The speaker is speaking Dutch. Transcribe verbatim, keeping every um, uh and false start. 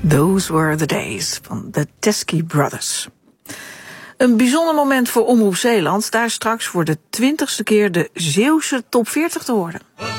Those were the days van de Teskey Brothers. Een bijzonder moment voor Omroep Zeeland. Daar straks voor de twintigste keer de Zeeuwse top veertig te horen.